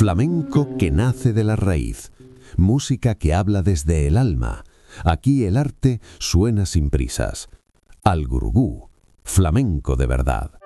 Flamenco que nace de la raíz, música que habla desde el alma. Aquí el arte suena sin prisas. Al Gurugú, flamenco de verdad.